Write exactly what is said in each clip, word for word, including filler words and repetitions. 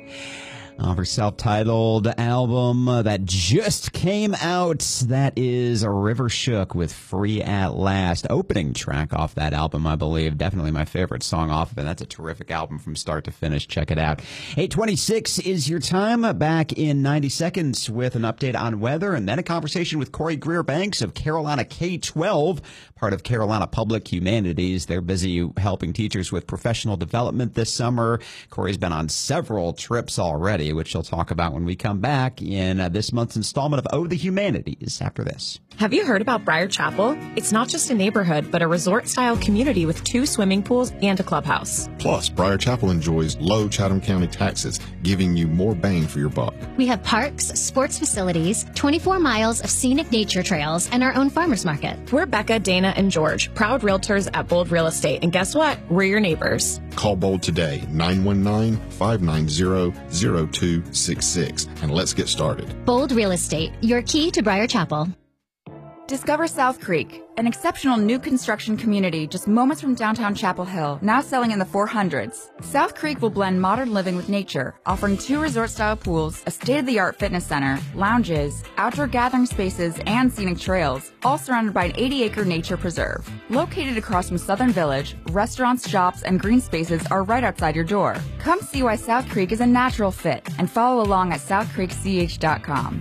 Of her self-titled album uh, that just came out. That is River Shook with Free at Last. Opening track off that album, I believe. Definitely my favorite song off of it. That's a terrific album from start to finish. Check it out. eight twenty-six is your time. Back in ninety seconds with an update on weather and then a conversation with Corey Greer Banks of Carolina K twelve, part of Carolina Public Humanities. They're busy helping teachers with professional development this summer. Corey's been on several trips already, which she'll talk about when we come back in uh, this month's installment of Oh, the Humanities after this. Have you heard about Briar Chapel? It's not just a neighborhood, but a resort-style community with two swimming pools and a clubhouse. Plus, Briar Chapel enjoys low Chatham County taxes, giving you more bang for your buck. We have parks, sports facilities, twenty-four miles of scenic nature trails, and our own farmers market. We're Becca, Dana, and George, proud realtors at Bold Real Estate. And guess what? We're your neighbors. Call Bold today, nine one nine, five nine zero, zero two six six, and let's get started. Bold Real Estate, your key to Briar Chapel. Discover South Creek, an exceptional new construction community just moments from downtown Chapel Hill, now selling in the four hundreds. South Creek will blend modern living with nature, offering two resort-style pools, a state-of-the-art fitness center, lounges, outdoor gathering spaces, and scenic trails, all surrounded by an eighty-acre nature preserve. Located across from Southern Village, restaurants, shops, and green spaces are right outside your door. Come see why South Creek is a natural fit, and follow along at south creek c h dot com.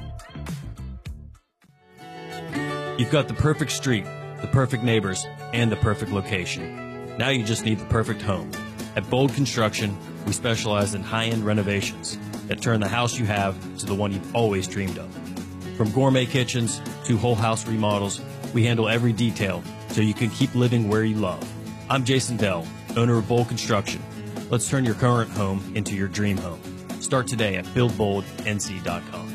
You've got the perfect street, the perfect neighbors, and the perfect location. Now you just need the perfect home. At Bold Construction, we specialize in high-end renovations that turn the house you have to the one you've always dreamed of. From gourmet kitchens to whole house remodels, we handle every detail so you can keep living where you love. I'm Jason Dell, owner of Bold Construction. Let's turn your current home into your dream home. Start today at build bold n c dot com.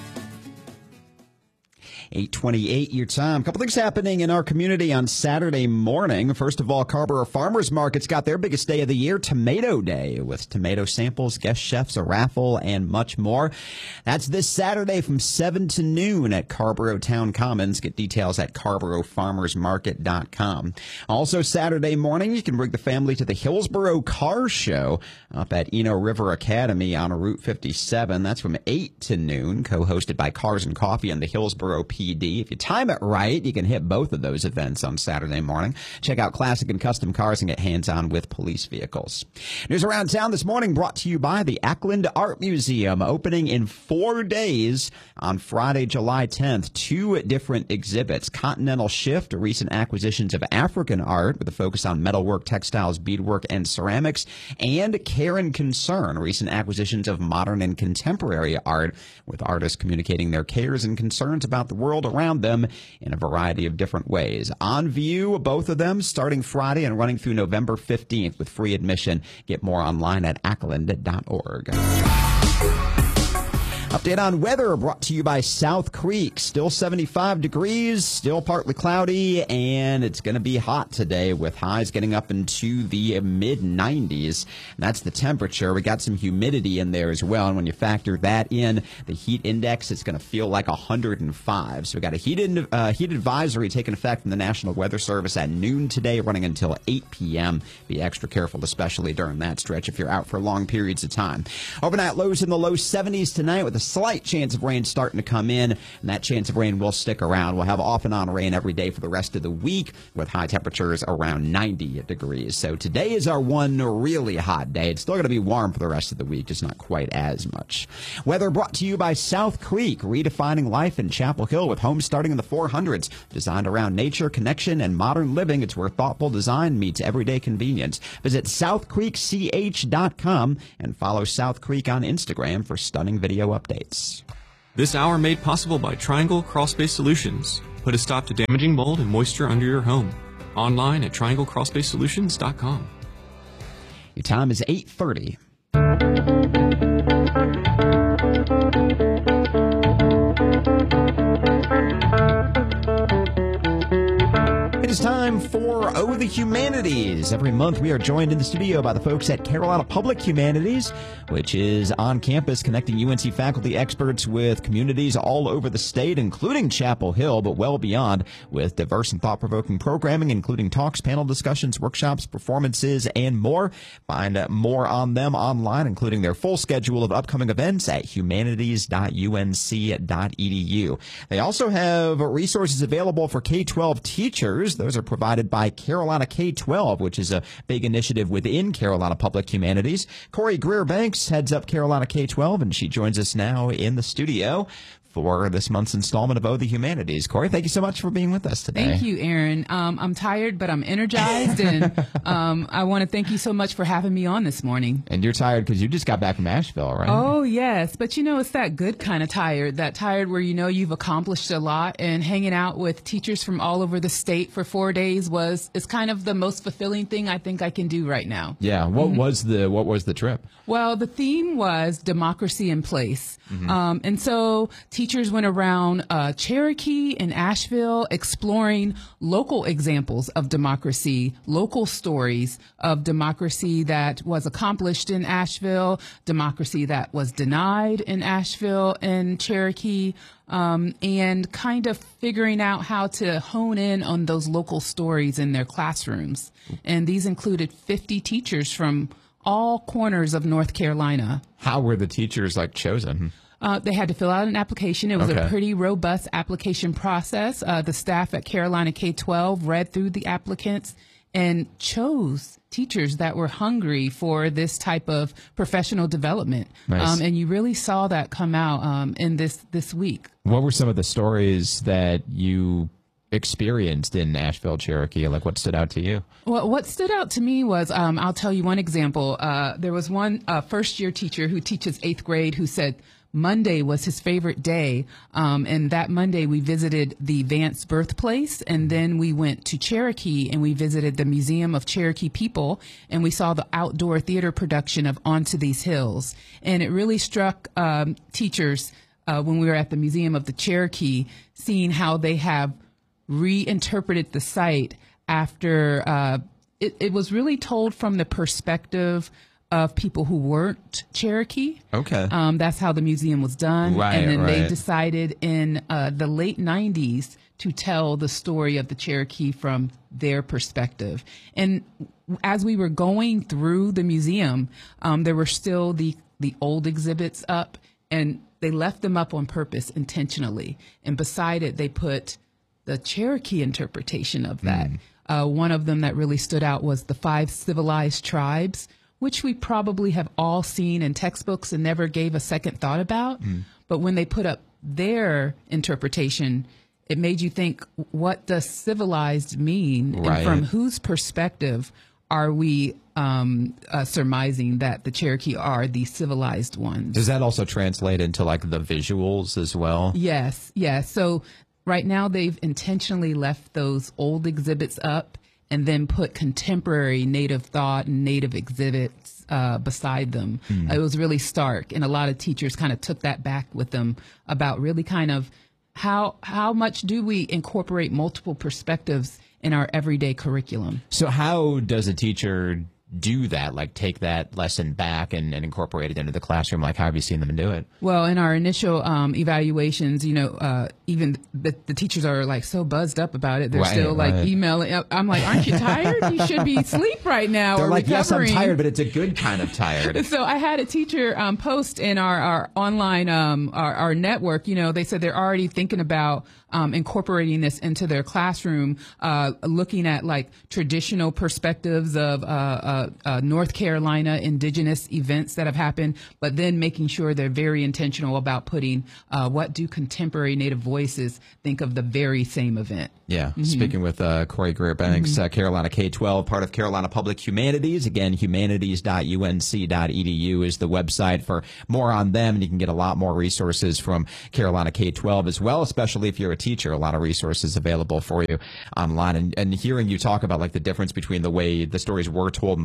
eight twenty-eight your time. A couple things happening in our community on Saturday morning. First of all, Carrboro Farmers Market's got their biggest day of the year, Tomato Day, with tomato samples, guest chefs, a raffle, and much more. That's this Saturday from seven to noon at Carrboro Town Commons. Get details at carrboro farmers market dot com. Also Saturday morning, you can bring the family to the Hillsboro Car Show up at Eno River Academy on Route fifty-seven. That's from eight to noon, co-hosted by Cars and Coffee and the Hillsboro P D. If you time it right, you can hit both of those events on Saturday morning. Check out classic and custom cars and get hands-on with police vehicles. News around town this morning brought to you by the Ackland Art Museum, opening in four days on Friday, July tenth. Two different exhibits. Continental Shift, recent acquisitions of African art with a focus on metalwork, textiles, beadwork, and ceramics. And Care and Concern, recent acquisitions of modern and contemporary art with artists communicating their cares and concerns about the world around them in a variety of different ways. On view, both of them starting Friday and running through November fifteenth with free admission. Get more online at ackland dot org. Update on weather brought to you by South Creek. Still seventy-five degrees, still partly cloudy, and it's going to be hot today with highs getting up into the mid nineties. That's the temperature. We got some humidity in there as well, and when you factor that in, the heat index, it's going to feel like one hundred five. So we got a heat, in, uh, heat advisory taking effect from the National Weather Service at noon today, running until eight p.m. Be extra careful, especially during that stretch if you're out for long periods of time. Overnight lows in the low seventies tonight with a slight chance of rain starting to come in, and that chance of rain will stick around. We'll have off and on rain every day for the rest of the week with high temperatures around ninety degrees. So today is our one really hot day. It's still going to be warm for the rest of the week, just not quite as much. Weather brought to you by South Creek, redefining life in Chapel Hill with homes starting in the four hundreds, designed around nature, connection, and modern living. It's where thoughtful design meets everyday convenience. Visit south creek c h dot com and follow South Creek on Instagram for stunning video updates. This hour made possible by Triangle Crawlspace Solutions. Put a stop to damaging mold and moisture under your home. Online at triangle crawlspace solutions dot com. Your time is eight thirty. It is time for Oh the Humanities. Every month we are joined in the studio by the folks at Carolina Public Humanities, which is on campus connecting U N C faculty experts with communities all over the state, including Chapel Hill, but well beyond, with diverse and thought-provoking programming, including talks, panel discussions, workshops, performances, and more. Find uh, more on them online, including their full schedule of upcoming events at humanities dot u n c dot e d u. They also have resources available for K twelve teachers. Those are provided by Carolina K twelve, which is a big initiative within Carolina Public Humanities. Corey Greer-Banks heads up Carolina K twelve, and she joins us now in the studio for this month's installment of Oh the Humanities. Corey, thank you so much for being with us today. Thank you, Aaron. Um, I'm tired, but I'm energized, and um, I want to thank you so much for having me on this morning. And you're tired because you just got back from Asheville, right? Oh, yes. But, you know, it's that good kind of tired, that tired where you know you've accomplished a lot, and hanging out with teachers from all over the state for four days was is kind of the most fulfilling thing I think I can do right now. Yeah. What mm-hmm. was the what was the trip? Well, the theme was democracy in place. Mm-hmm. Um, and so teachers went around uh, Cherokee and Asheville exploring local examples of democracy, local stories of democracy that was accomplished in Asheville, democracy that was denied in Asheville and Cherokee, um, and kind of figuring out how to hone in on those local stories in their classrooms. And these included fifty teachers from all corners of North Carolina. How were the teachers like chosen? Uh, they had to fill out an application. It was Okay. a pretty robust application process. Uh, the staff at Carolina K twelve read through the applicants and chose teachers that were hungry for this type of professional development. Nice. Um, and you really saw that come out um, in this, this week. What were some of the stories that you experienced in Asheville, Cherokee? Like, what stood out to you? Well, what stood out to me was, um, I'll tell you one example. Uh, there was one uh, first-year teacher who teaches eighth grade who said Monday was his favorite day. Um, and that Monday we visited the Vance birthplace, and then we went to Cherokee and we visited the Museum of Cherokee People, and we saw the outdoor theater production of Onto These Hills. And it really struck um, teachers uh, when we were at the Museum of the Cherokee, seeing how they have reinterpreted the site after uh, it, it was really told from the perspective of people who weren't Cherokee. Okay. Um, that's how the museum was done. Right, and then they right. decided in uh, the late nineties to tell the story of the Cherokee from their perspective. And as we were going through the museum, um, there were still the, the old exhibits up, and they left them up on purpose intentionally. And beside it, they put the Cherokee interpretation of that. Mm. Uh, one of them that really stood out was the five civilized tribes, which we probably have all seen in textbooks and never gave a second thought about. Mm. But when they put up their interpretation, it made you think, what does civilized mean? Right. And from whose perspective are we um, uh, surmising that the Cherokee are the civilized ones? Does that also translate into like the visuals as well? Yes, yes. So right now they've intentionally left those old exhibits up and then put contemporary Native thought and Native exhibits uh, beside them. Mm. It was really stark, and a lot of teachers kind of took that back with them about really kind of how how much do we incorporate multiple perspectives in our everyday curriculum. So how does a teacher do that, like take that lesson back and, and incorporate it into the classroom? Like, how have you seen them do it? Well, in our initial um, evaluations, you know, uh, even the, the teachers are like so buzzed up about it. They're right, still like right. emailing. I'm like, aren't you tired? You should be asleep right now. They're or like, recovering. yes, I'm tired, but it's a good kind of tired. So I had a teacher um, post in our, our online, um, our, our network, you know, they said they're already thinking about um, incorporating this into their classroom, uh, looking at like traditional perspectives of uh, uh, uh, North Carolina indigenous events that have happened, but then making sure they're very intentional about putting uh, what do contemporary Native voices think of the very same event. Yeah. Mm-hmm. Speaking with uh, Corey Greer-Banks, mm-hmm. uh, Carolina K twelve, part of Carolina Public Humanities. Again, humanities dot u n c dot e d u is the website for more on them. And you can get a lot more resources from Carolina K twelve as well, especially if you're a teacher. A lot of resources available for you online. And, and hearing you talk about like the difference between the way the stories were told and the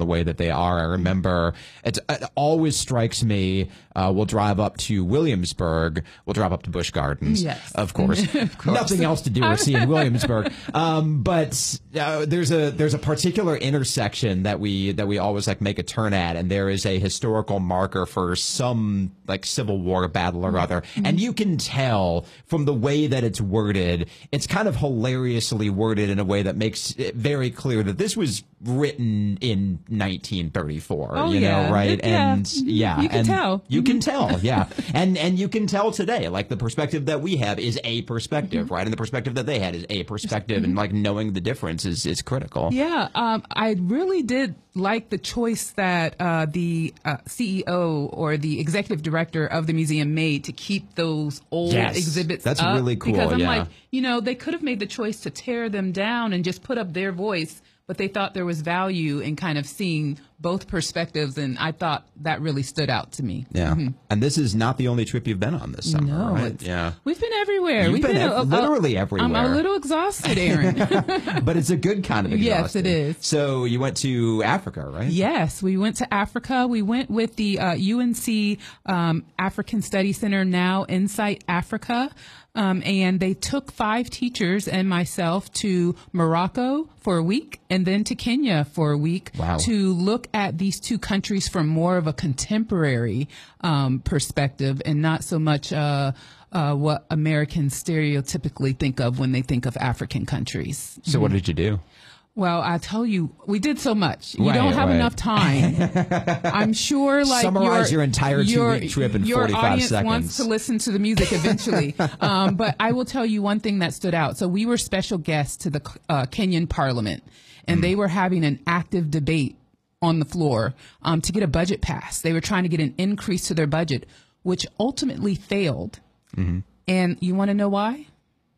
way that they are. I remember it's, it always strikes me. Uh, we'll drive up to Williamsburg. We'll drive up to Busch Gardens. Yes. Of course. Of course. Nothing else to do or see in Williamsburg. Um, but uh, there's a there's a particular intersection that we that we always like make a turn at, and there is a historical marker for some like Civil War battle or other, mm-hmm. and you can tell from the way that it's worded, it's kind of hilariously worded in a way that makes it very clear that this was written in nineteen thirty-four. Oh, you yeah. know, right? It, yeah. And yeah, you can and tell. You can tell, yeah, and and you can tell today, like the perspective that we have is a perspective, mm-hmm. right, and the perspective that they had is a perspective, mm-hmm. and like knowing the difference is is critical. Yeah, um, I really did like the choice that uh, the uh, C E O or the executive director of the museum made to keep those old yes, exhibits that's up, really cool. Because I'm yeah. like, you know, they could have made the choice to tear them down and just put up their voice, but they thought there was value in kind of seeing both perspectives, and I thought that really stood out to me. Yeah, mm-hmm. And this is not the only trip you've been on this summer, no, right? Yeah, we've been everywhere. You've we've been, been ev- a, a, literally everywhere. I'm a little exhausted, Aaron. But it's a good kind of exhausted. Yes, it is. So you went to Africa, right? Yes, we went to Africa. We went with the uh, U N C um, African Study Center, now Insight Africa. Um, and they took five teachers and myself to Morocco for a week and then to Kenya for a week wow. to look at these two countries from more of a contemporary um, perspective and not so much uh, uh, what Americans stereotypically think of when they think of African countries. So what did you do? Well, I tell you, we did so much. You right, don't have right. enough time. I'm sure, like summarize your, your entire two-week trip in your forty-five audience seconds. Wants to listen to the music eventually. um, but I will tell you one thing that stood out. So we were special guests to the uh, Kenyan Parliament, and mm. they were having an active debate on the floor um, to get a budget passed. They were trying to get an increase to their budget, which ultimately failed. Mm-hmm. And you want to know why?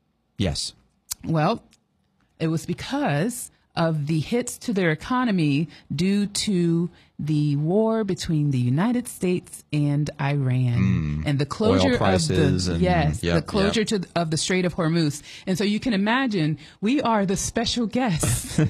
Yes. Well, it was because of the hits to their economy due to the war between the United States and Iran mm. and the closure Oil prices of the and, yes yep, the closure yep. to of the Strait of Hormuz. And so you can imagine we are the special guests.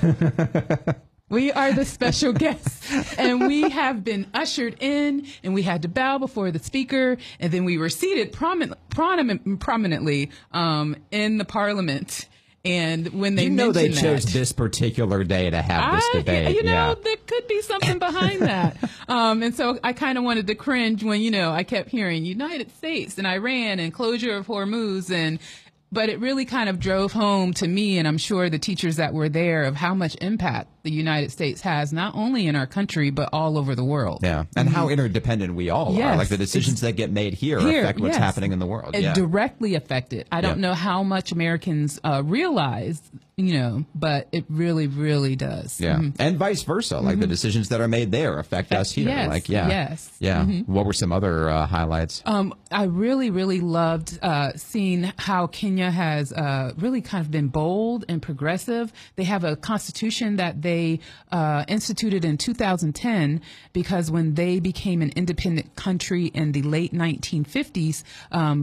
We are the special guests, and we have been ushered in, and we had to bow before the speaker, and then we were seated prominent, prominent, prominently um, in the parliament. And when they you know they that, chose this particular day to have this I, debate. You know, yeah. there could be something behind that. Um, and so I kind of wanted to cringe when, you know, I kept hearing United States and Iran and closure of Hormuz and but it really kind of drove home to me, and I'm sure the teachers that were there, of how much impact the United States has, not only in our country, but all over the world. Yeah, and mm-hmm. how interdependent we all yes. are. Like the decisions it's, that get made here, here affect what's yes. happening in the world. It yeah. directly affected. I don't yeah. know how much Americans uh, realize, you know, but it really, really does. Yeah, mm-hmm. and vice versa. Like mm-hmm. the decisions that are made there affect us here. Yes. Like, yeah, yes, yeah. Mm-hmm. What were some other uh, highlights? Um, I really, really loved uh, seeing how Kenya has uh, really kind of been bold and progressive. They have a constitution that they uh, instituted in two thousand ten because when they became an independent country in the late nineteen fifties, um,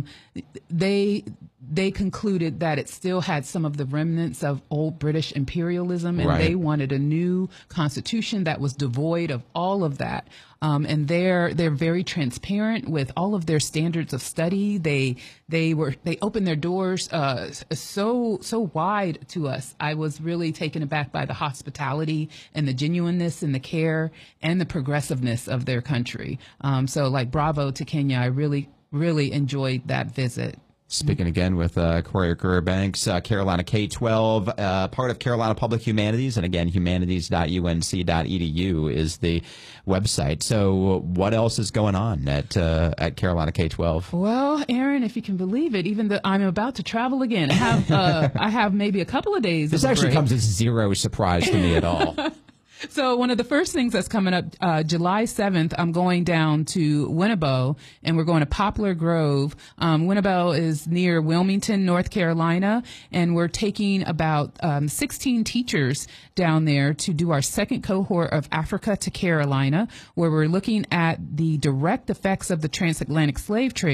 they they concluded that it still had some of the remnants of old British imperialism, and right. they wanted a new constitution that was devoid of all of that. Um, and they're they're very transparent with all of their standards of study. They they were they opened their doors uh, so so wide to us. I was really taken aback by the hospitality and the genuineness and the care and the progressiveness of their country. Um, so, like, bravo to Kenya. I really really enjoyed that visit. Speaking again with uh, Corey Career Banks, uh, Carolina K twelve, uh, part of Carolina Public Humanities, and again, humanities dot U N C dot E D U is the website. So, what else is going on at uh, at Carolina K twelve? Well, Aaron, if you can believe it, even though I'm about to travel again, I have uh, I have maybe a couple of days. This of actually break. comes as zero surprise to me at all. So one of the first things that's coming up, uh, July seventh, I'm going down to Winnebago, and we're going to Poplar Grove. Um, Winnebago is near Wilmington, North Carolina, and we're taking about um, sixteen teachers down there to do our second cohort of Africa to Carolina, where we're looking at the direct effects of the transatlantic slave trade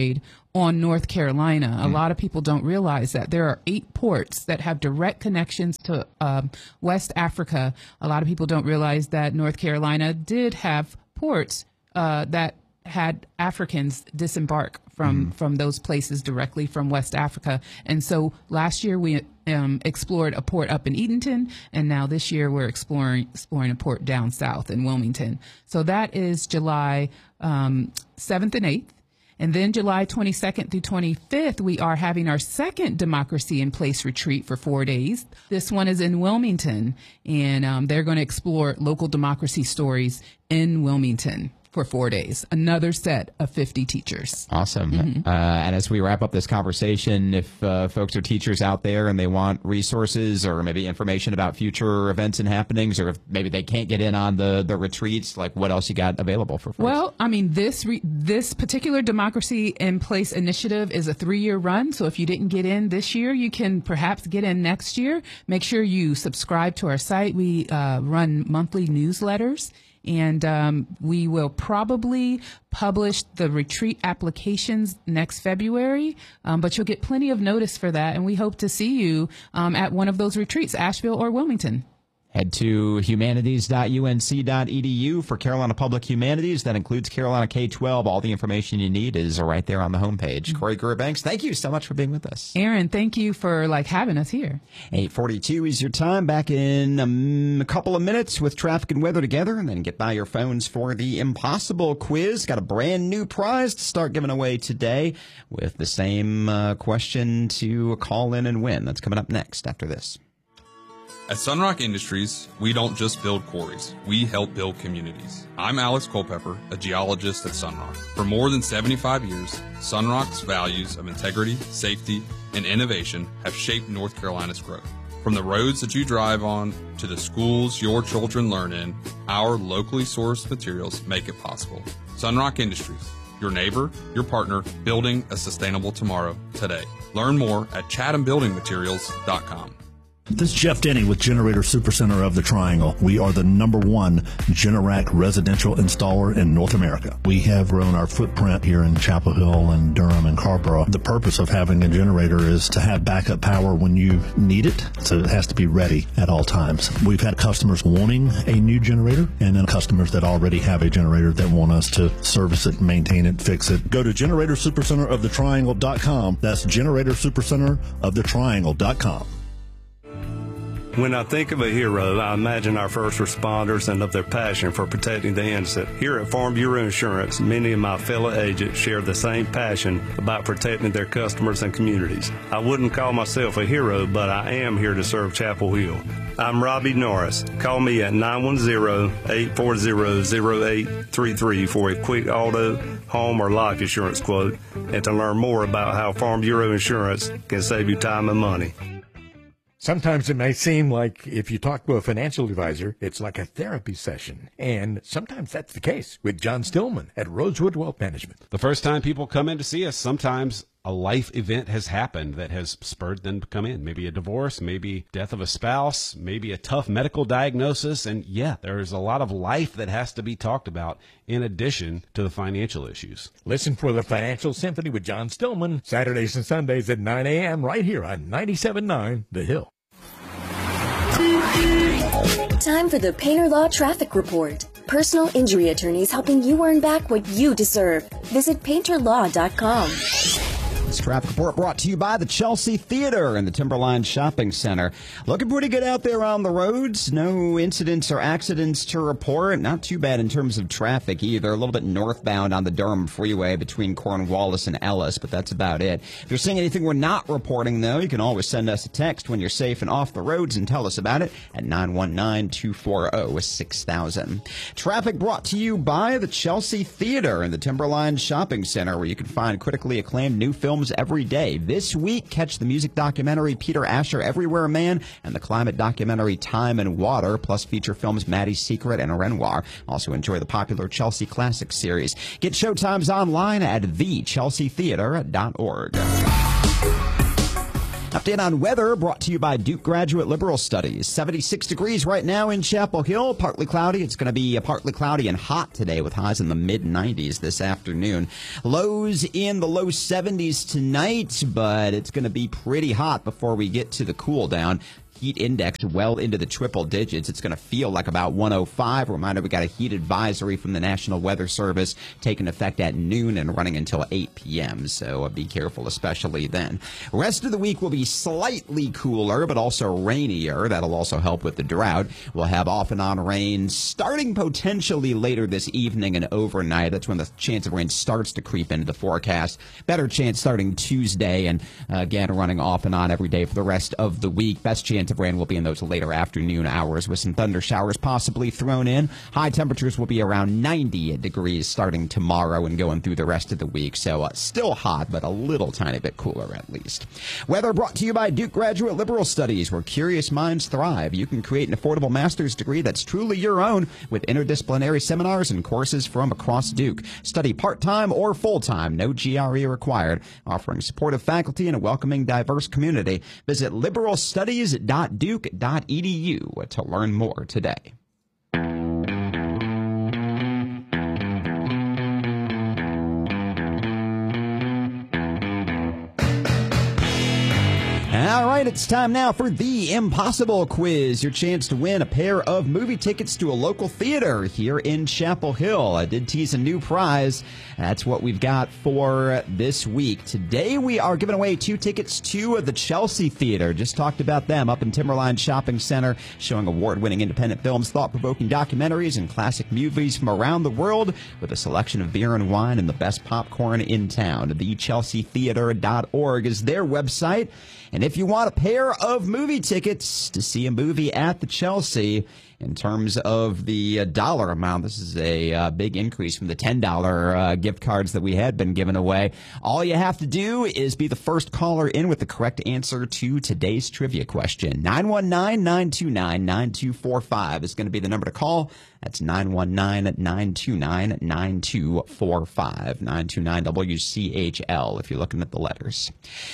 on North Carolina. A lot of people don't realize that there are eight ports that have direct connections to um, West Africa. A lot of people don't realize that North Carolina did have ports uh, that had Africans disembark from, mm. from those places directly from West Africa. And so last year we um, explored a port up in Edenton, and now this year we're exploring exploring a port down south in Wilmington. So that is July um, seventh and eighth. And then July twenty-second through twenty-fifth, we are having our second Democracy in Place retreat for four days. This one is in Wilmington, and um, they're going to explore local democracy stories in Wilmington for four days. Another set of fifty teachers. Awesome. Mm-hmm. Uh, and as we wrap up this conversation, if uh, folks are teachers out there and they want resources or maybe information about future events and happenings, or if maybe they can't get in on the, the retreats, like what else you got available for folks? Well, I mean, this re- this particular Democracy in Place initiative is a three-year run. So if you didn't get in this year, you can perhaps get in next year. Make sure you subscribe to our site. We uh, run monthly newsletters. And um, we will probably publish the retreat applications next February, um, but you'll get plenty of notice for that. And we hope to see you um, at one of those retreats, Asheville or Wilmington. Head to humanities dot U N C dot E D U for Carolina Public Humanities. That includes Carolina K twelve. All the information you need is right there on the homepage. Mm-hmm. Corey Greer-Banks, thank you so much for being with us. Aaron, thank you for like having us here. eight forty-two is your time. Back in um, a couple of minutes with traffic and weather together, and then get by your phones for the Impossible quiz. Got a brand new prize to start giving away today with the same uh, question to call in and win. That's coming up next after this. At Sunrock Industries, we don't just build quarries, we help build communities. I'm Alex Culpepper, a geologist at Sunrock. For more than seventy-five years, Sunrock's values of integrity, safety, and innovation have shaped North Carolina's growth. From the roads that you drive on to the schools your children learn in, our locally sourced materials make it possible. Sunrock Industries, your neighbor, your partner, building a sustainable tomorrow today. Learn more at chatham building materials dot com. This is Jeff Denny with Generator Supercenter of the Triangle. We are the number one Generac residential installer in North America. We have grown our footprint here in Chapel Hill and Durham and Carrboro. The purpose of having a generator is to have backup power when you need it, so it has to be ready at all times. We've had customers wanting a new generator, and then customers that already have a generator that want us to service it, maintain it, fix it. Go to Generator Supercenter of the Triangle dot com. That's Generator Supercenter of the Triangle dot com. When I think of a hero, I imagine our first responders and of their passion for protecting the innocent. Here at Farm Bureau Insurance, many of my fellow agents share the same passion about protecting their customers and communities. I wouldn't call myself a hero, but I am here to serve Chapel Hill. I'm Robbie Norris. Call me at nine one zero, eight four zero, zero eight three three for a quick auto, home, or life insurance quote, and to learn more about how Farm Bureau Insurance can save you time and money. Sometimes it may seem like if you talk to a financial advisor, it's like a therapy session. And sometimes that's the case with John Stillman at Rosewood Wealth Management. The first time people come in to see us, sometimes a life event has happened that has spurred them to come in. Maybe a divorce, maybe death of a spouse, maybe a tough medical diagnosis. And yeah, there's a lot of life that has to be talked about in addition to the financial issues. Listen for the Financial Symphony with John Stillman, Saturdays and Sundays at nine a.m. right here on ninety-seven point nine The Hill. Time for the Painter Law Traffic Report. Personal injury attorneys helping you earn back what you deserve. Visit painter law dot com. This traffic report brought to you by the Chelsea Theater and the Timberline Shopping Center. Looking pretty good out there on the roads. No incidents or accidents to report. Not too bad in terms of traffic either. A little bit northbound on the Durham Freeway between Cornwallis and Ellis, but that's about it. If you're seeing anything we're not reporting, though, you can always send us a text when you're safe and off the roads and tell us about it at nine one nine, two four zero, six thousand. Traffic brought to you by the Chelsea Theater and the Timberline Shopping Center, where you can find critically acclaimed new films every day. This week, catch the music documentary Peter Asher, Everywhere Man, and the climate documentary Time and Water, plus feature films Maddie's Secret and Renoir. Also enjoy the popular Chelsea Classics series. Get showtimes online at the chelsea theater dot org. Update on weather brought to you by Duke Graduate Liberal Studies. seventy-six degrees right now in Chapel Hill. Partly cloudy. It's going to be partly cloudy and hot today with highs in the mid nineties this afternoon. Lows in the low seventies tonight, but it's going to be pretty hot before we get to the cool down. Heat index well into the triple digits. It's going to feel like about one oh five. Reminder, we got a heat advisory from the National Weather Service taking effect at noon and running until eight p.m. So uh, be careful, especially then. Rest of the week will be slightly cooler, but also rainier. That'll also help with the drought. We'll have off and on rain starting potentially later this evening and overnight. That's when the chance of rain starts to creep into the forecast. Better chance starting Tuesday and uh, again running off and on every day for the rest of the week. Best chance of rain will be in those later afternoon hours with some thunder showers possibly thrown in. High temperatures will be around ninety degrees starting tomorrow and going through the rest of the week. So uh, still hot, but a little tiny bit cooler at least. Weather brought to you by Duke Graduate Liberal Studies, where curious minds thrive. You can create an affordable master's degree that's truly your own with interdisciplinary seminars and courses from across Duke. Study part-time or full-time, no G R E required, offering supportive faculty and a welcoming, diverse community. Visit liberal studies dot duke dot e d u to learn more today. All right, it's time now for the Impossible Quiz, your chance to win a pair of movie tickets to a local theater here in Chapel Hill. I did tease a new prize. That's what we've got for this week. Today we are giving away two tickets to the Chelsea Theater. Just talked about them up in Timberline Shopping Center, showing award-winning independent films, thought-provoking documentaries, and classic movies from around the world with a selection of beer and wine and the best popcorn in town. the chelsea theater dot org is their website. And if you want a pair of movie tickets to see a movie at the Chelsea, in terms of the uh, dollar amount, this is a uh, big increase from the ten dollars uh, gift cards that we had been giving away. All you have to do is be the first caller in with the correct answer to today's trivia question. nine one nine, nine two nine, nine two four five is going to be the number to call. That's nine one nine, nine two nine, nine two four five. nine two nine W C H L if you're looking at the letters.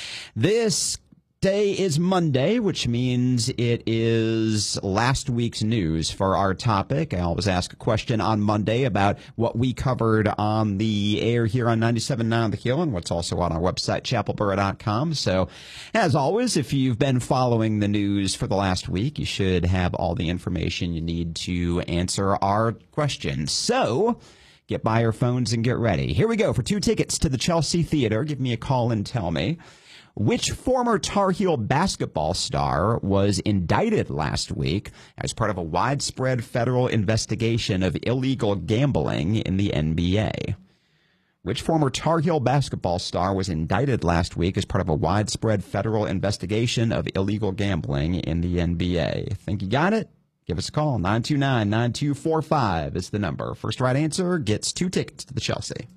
This day is Monday, which means it is last week's news for our topic. I always ask a question on Monday about what we covered on the air here on ninety-seven point nine on the Hill and what's also on our website, chapel borough dot com. So, as always, if you've been following the news for the last week, you should have all the information you need to answer our questions. So, get by your phones and get ready. Here we go for two tickets to the Chelsea Theater. Give me a call and tell me, which former Tar Heel basketball star was indicted last week as part of a widespread federal investigation of illegal gambling in the N B A? Which former Tar Heel basketball star was indicted last week as part of a widespread federal investigation of illegal gambling in the N B A? Think you got it? Give us a call. nine two nine, nine two four five is the number. First right answer gets two tickets to the Chelsea.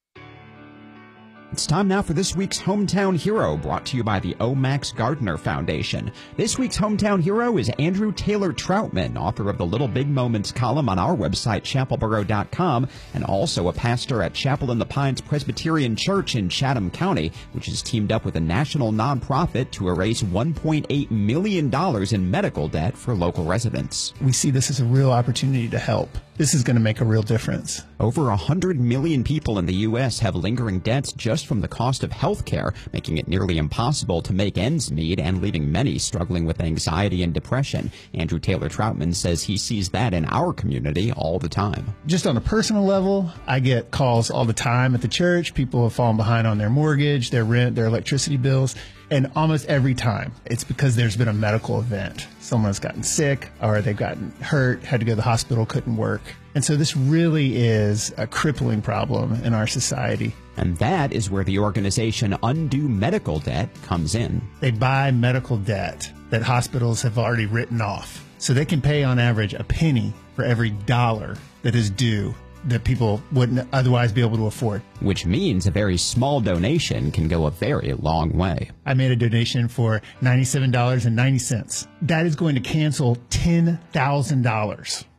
It's time now for this week's Hometown Hero, brought to you by the O. Max Gardner Foundation. This week's Hometown Hero is Andrew Taylor Troutman, author of the Little Big Moments column on our website, chapel borough dot com, and also a pastor at Chapel in the Pines Presbyterian Church in Chatham County, which has teamed up with a national nonprofit to erase one point eight million dollars in medical debt for local residents. We see this as a real opportunity to help. This is going to make a real difference. Over one hundred million people in the U S have lingering debts just from the cost of health care, making it nearly impossible to make ends meet and leaving many struggling with anxiety and depression. Andrew Taylor Troutman says he sees that in our community all the time. Just on a personal level, I get calls all the time at the church. People have fallen behind on their mortgage, their rent, their electricity bills. And almost every time, it's because there's been a medical event. Someone's gotten sick or they've gotten hurt, had to go to the hospital, couldn't work. And so this really is a crippling problem in our society. And that is where the organization Undo Medical Debt comes in. They buy medical debt that hospitals have already written off. So they can pay on average a penny for every dollar that is due that people wouldn't otherwise be able to afford. Which means a very small donation can go a very long way. I made a donation for ninety-seven dollars and ninety cents. That is going to cancel ten thousand dollars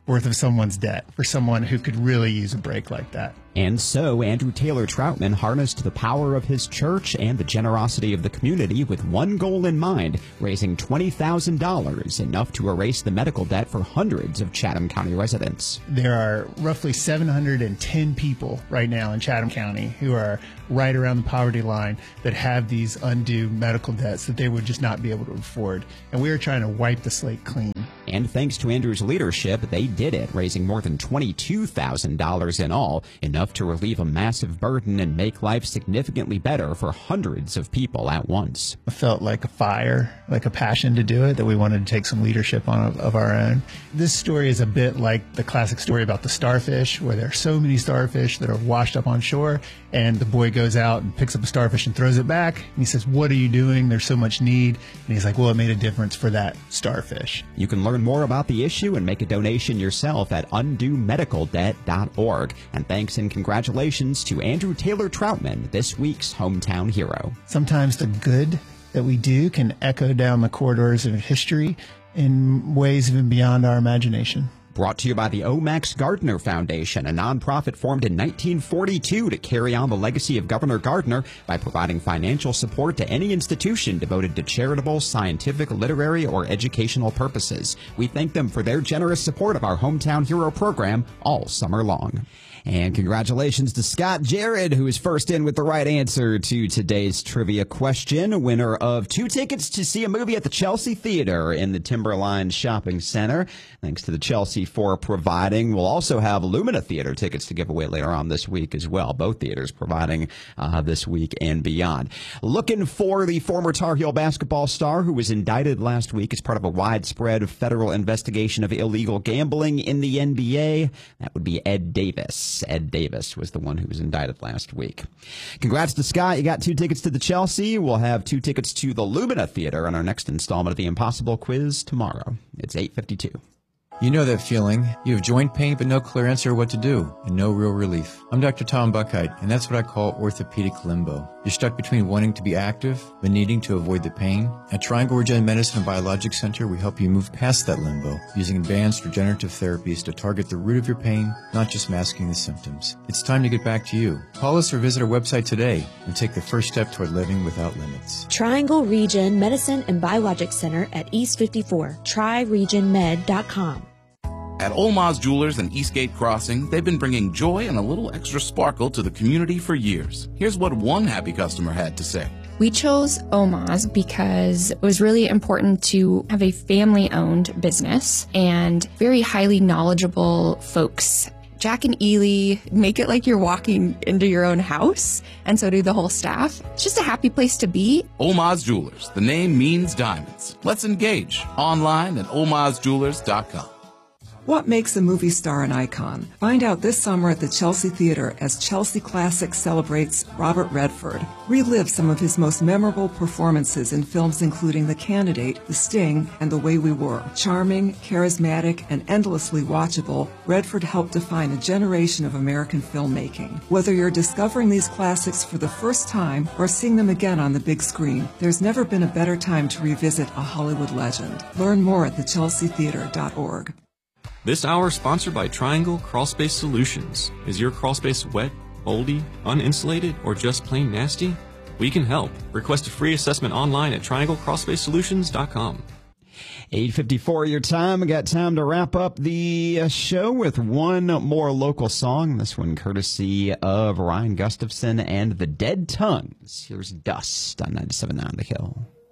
worth of someone's debt for someone who could really use a break like that. And so Andrew Taylor Troutman harnessed the power of his church and the generosity of the community with one goal in mind, raising twenty thousand dollars, enough to erase the medical debt for hundreds of Chatham County residents. There are roughly seven hundred ten people right now in Chatham County who are right around the poverty line that have these undue medical debts that they would just not be able to afford. And we are trying to wipe the slate clean. And thanks to Andrew's leadership, they did it, raising more than twenty-two thousand dollars in all, enough to relieve a massive burden and make life significantly better for hundreds of people at once. It felt like a fire, like a passion to do it, that we wanted to take some leadership on of, of our own. This story is a bit like the classic story about the starfish, where there are so many starfish that are washed up on shore, and the boy goes out and picks up a starfish and throws it back. And he says, "What are you doing? There's so much need." And he's like, "Well, it made a difference for that starfish." You can learn more about the issue and make a donation yourself at undo medical debt dot org. And thanks and congratulations to Andrew Taylor Troutman, this week's Hometown Hero. Sometimes the good that we do can echo down the corridors of history in ways even beyond our imagination. Brought to you by the O. Max Gardner Foundation, a nonprofit formed in nineteen forty-two to carry on the legacy of Governor Gardner by providing financial support to any institution devoted to charitable, scientific, literary, or educational purposes. We thank them for their generous support of our Hometown Hero program all summer long. And congratulations to Scott Jared, who is first in with the right answer to today's trivia question. Winner of two tickets to see a movie at the Chelsea Theater in the Timberline Shopping Center. Thanks to the Chelsea for providing. We'll also have Lumina Theater tickets to give away later on this week as well. Both theaters providing uh, this week and beyond. Looking for the former Tar Heel basketball star who was indicted last week as part of a widespread federal investigation of illegal gambling in the N B A. That would be Ed Davis. Ed Davis was the one who was indicted last week. Congrats to Scott. You got two tickets to the Chelsea. We'll have two tickets to the Lumina Theater on our next installment of the Impossible Quiz tomorrow. It's eight fifty-two. You know that feeling. You have joint pain but no clear answer what to do and no real relief. I'm Doctor Tom Buckheit, and that's what I call orthopedic limbo. You're stuck between wanting to be active but needing to avoid the pain. At Triangle Regen Medicine and Biologics Center, we help you move past that limbo using advanced regenerative therapies to target the root of your pain, not just masking the symptoms. It's time to get back to you. Call us or visit our website today and take the first step toward living without limits. Triangle Regen Medicine and Biologics Center at East fifty-four, tri regen med dot com. At Olmaz Jewelers and Eastgate Crossing, they've been bringing joy and a little extra sparkle to the community for years. Here's what one happy customer had to say. We chose Olmaz because it was really important to have a family-owned business and very highly knowledgeable folks. Jack and Ely make it like you're walking into your own house, and so do the whole staff. It's just a happy place to be. Olmaz Jewelers. The name means diamonds. Let's engage. Online at olmaz jewelers dot com. What makes a movie star an icon? Find out this summer at the Chelsea Theater as Chelsea Classics celebrates Robert Redford. Relive some of his most memorable performances in films including The Candidate, The Sting, and The Way We Were. Charming, charismatic, and endlessly watchable, Redford helped define a generation of American filmmaking. Whether you're discovering these classics for the first time or seeing them again on the big screen, there's never been a better time to revisit a Hollywood legend. Learn more at the chelsea theater dot org. This hour is sponsored by Triangle Crawlspace Solutions. Is your crawlspace wet, moldy, uninsulated, or just plain nasty? We can help. Request a free assessment online at triangle crawlspace solutions dot com. eight fifty-four your time. We got time to wrap up the uh, show with one more local song. This one courtesy of Ryan Gustafson and the Dead Tongues. Here's Dust on ninety-seven point nine The Hill.